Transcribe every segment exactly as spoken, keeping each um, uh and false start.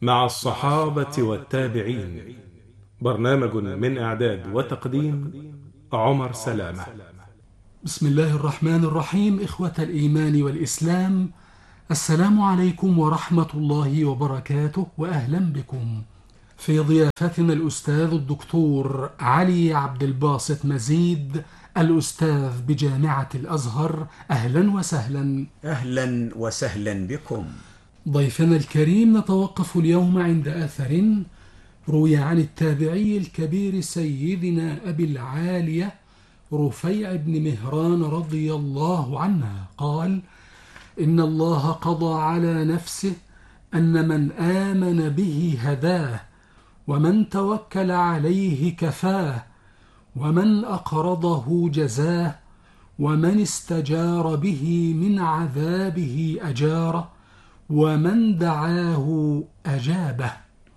مع الصحابة والتابعين. برنامج من إعداد وتقديم عمر سلامة. بسم الله الرحمن الرحيم. إخوة الإيمان والإسلام، السلام عليكم ورحمة الله وبركاته، وأهلا بكم في ضيافتنا الأستاذ الدكتور علي عبد الباسط مزيد، الأستاذ بجامعة الأزهر. أهلا وسهلا. أهلا وسهلا بكم. ضيفنا الكريم، نتوقف اليوم عند أثر روي عن التابعي الكبير سيدنا أبي العالية رفيع بن مهران رضي الله عنه قال: إن الله قضى على نفسه أن من آمن به هداه، ومن توكل عليه كفاه، ومن أقرضه جزاه، ومن استجار به من عذابه أجاره، ومن دعاه أجابه.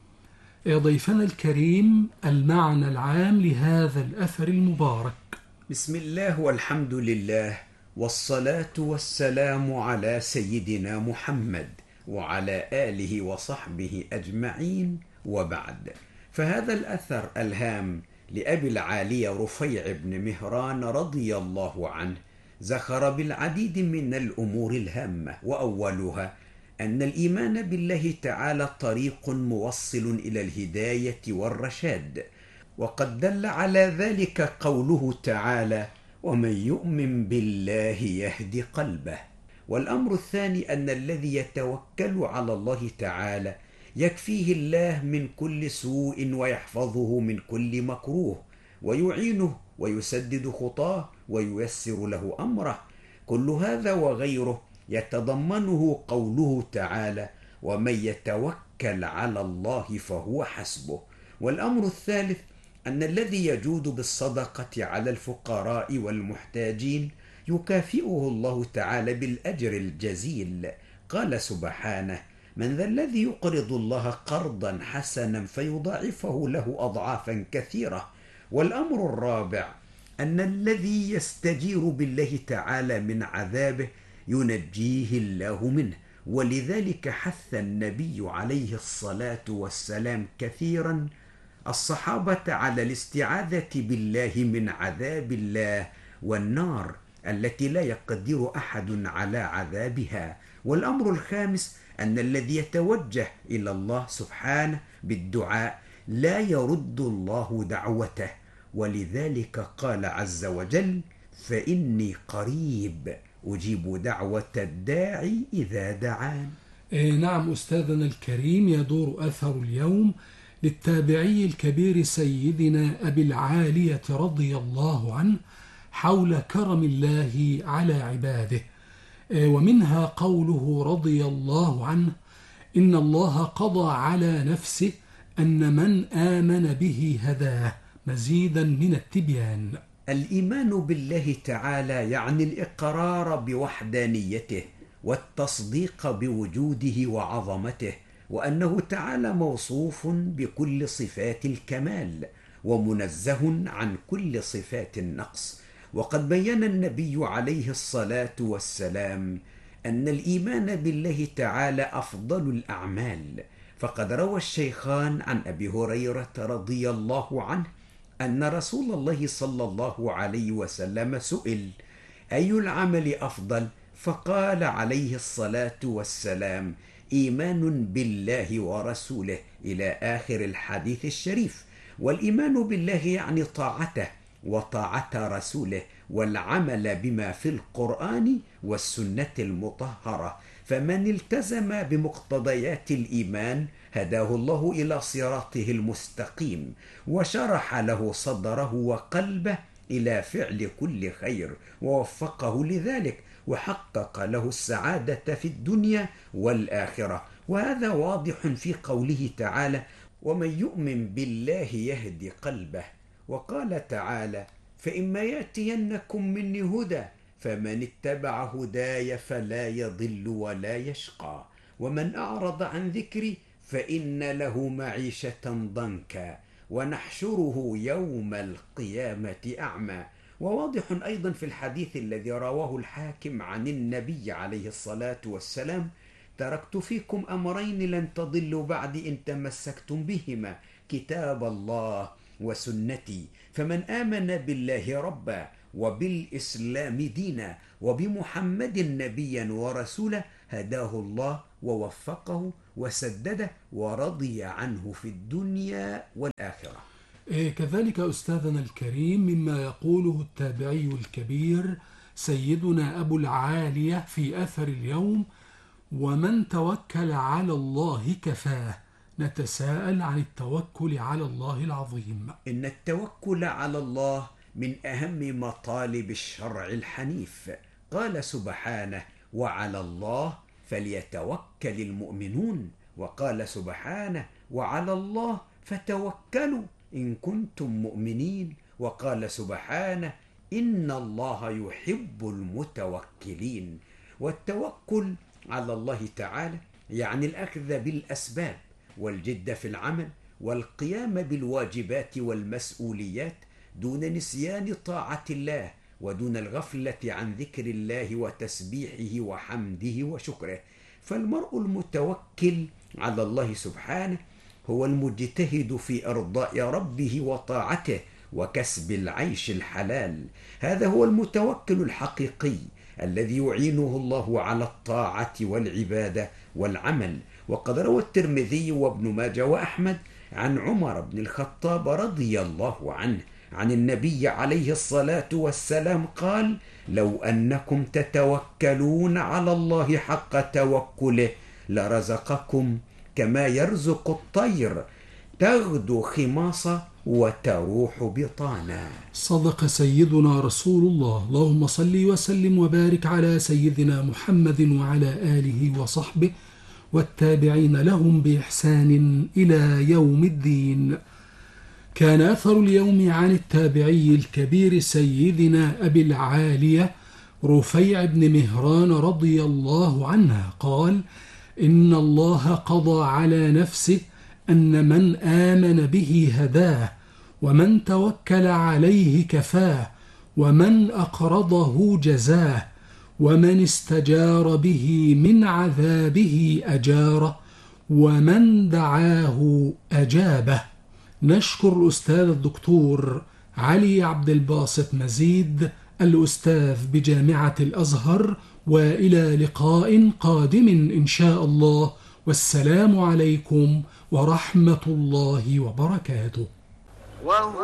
يا ضيفنا الكريم، المعنى العام لهذا الأثر المبارك. بسم الله والحمد لله، والصلاة والسلام على سيدنا محمد وعلى آله وصحبه أجمعين، وبعد. فهذا الأثر الهام لأبي العالية رفيع بن مهران رضي الله عنه زخر بالعديد من الأمور الهامة، وأولها أن الإيمان بالله تعالى طريق موصل إلى الهداية والرشاد، وقد دل على ذلك قوله تعالى: ومن يؤمن بالله يهد قلبه. والأمر الثاني أن الذي يتوكل على الله تعالى يكفيه الله من كل سوء، ويحفظه من كل مكروه، ويعينه ويسدد خطاه وييسر له أمره. كل هذا وغيره يتضمنه قوله تعالى: ومن يتوكل على الله فهو حسبه. والأمر الثالث أن الذي يجود بالصدقة على الفقراء والمحتاجين يكافئه الله تعالى بالأجر الجزيل. قال سبحانه: من ذا الذي يقرض الله قرضا حسنا فيضاعفه له أضعافا كثيرة. والأمر الرابع أن الذي يستجير بالله تعالى من عذابه ينجيه الله منه، ولذلك حث النبي عليه الصلاة والسلام كثيرا الصحابة على الاستعاذة بالله من عذاب الله والنار التي لا يقدر أحد على عذابها. والأمر الخامس أن الذي يتوجه إلى الله سبحانه بالدعاء لا يرد الله دعوته، ولذلك قال عز وجل: فإني قريب أجيب دعوة الداعي إذا دعان. إيه نعم أستاذنا الكريم، يدور أثر اليوم للتابعي الكبير سيدنا أبي العالية رضي الله عنه حول كرم الله على عباده، ومنها قوله رضي الله عنه: إن الله قضى على نفسه أن من آمن به هداه، مزيدا من التبيان. الإيمان بالله تعالى يعني الإقرار بوحدانيته والتصديق بوجوده وعظمته، وأنه تعالى موصوف بكل صفات الكمال ومنزه عن كل صفات النقص. وقد بين النبي عليه الصلاة والسلام أن الإيمان بالله تعالى أفضل الأعمال، فقد روى الشيخان عن أبي هريرة رضي الله عنه أن رسول الله صلى الله عليه وسلم سئل: أي العمل أفضل؟ فقال عليه الصلاة والسلام: إيمان بالله ورسوله، إلى آخر الحديث الشريف. والإيمان بالله يعني طاعته وطاعة رسوله، والعمل بما في القرآن والسنة المطهرة. فمن التزم بمقتضيات الإيمان هداه الله إلى صراطه المستقيم، وشرح له صدره وقلبه إلى فعل كل خير، ووفقه لذلك، وحقق له السعادة في الدنيا والآخرة. وهذا واضح في قوله تعالى: ومن يؤمن بالله يهدي قلبه. وقال تعالى: فإما يأتينكم مني هدى فمن اتبع هداي فلا يضل ولا يشقى، ومن أعرض عن ذكري فإن له معيشة ضنكا ونحشره يوم القيامة أعمى. وواضح أيضا في الحديث الذي رواه الحاكم عن النبي عليه الصلاة والسلام تركت فيكم أمرين لن تضلوا بعد إن تمسكتم بهما، كتاب الله وسنتي، فمن آمن بالله ربا وبالإسلام دينا وبمحمد نبيا ورسولا هداه الله ووفقه وسدده ورضي عنه في الدنيا والآخرة. كذلك أستاذنا الكريم مما يقوله التابعي الكبير سيدنا أبو العالية في أثر اليوم: ومن توكل على الله كفاه. نتساءل عن التوكل على الله العظيم. إن التوكل على الله من أهم مطالب الشرع الحنيف. قال سبحانه: وعلى الله فليتوكل المؤمنون. وقال سبحانه: وعلى الله فتوكلوا إن كنتم مؤمنين. وقال سبحانه: إن الله يحب المتوكلين. والتوكل على الله تعالى يعني الأخذ بالأسباب والجد في العمل والقيام بالواجبات والمسؤوليات دون نسيان طاعة الله ودون الغفلة عن ذكر الله وتسبيحه وحمده وشكره. فالمرء المتوكل على الله سبحانه هو المجتهد في إرضاء ربه وطاعته وكسب العيش الحلال. هذا هو المتوكل الحقيقي الذي يعينه الله على الطاعة والعبادة والعمل. وقد روى الترمذي وابن ماجه وأحمد عن عمر بن الخطاب رضي الله عنه عن النبي عليه الصلاة والسلام قال: لو أنكم تتوكلون على الله حق توكله لرزقكم كما يرزق الطير تغدو خماصا وتروح بطانا. صدق سيدنا رسول الله. اللهم صل وسلم وبارك على سيدنا محمد وعلى آله وصحبه والتابعين لهم بإحسان إلى يوم الدين. كان أثر اليوم عن التابعي الكبير سيدنا أبي العالية رفيع بن مهران رضي الله عنه قال: إن الله قضى على نفسه أن من آمن به هداه، ومن توكل عليه كفاه، ومن أقرضه جزاه، ومن استجار به من عذابه أجاره، ومن دعاه أجابه. نشكر الأستاذ الدكتور علي عبد الباسط مزيد الأستاذ بجامعة الأزهر، وإلى لقاء قادم إن شاء الله، والسلام عليكم ورحمة الله وبركاته.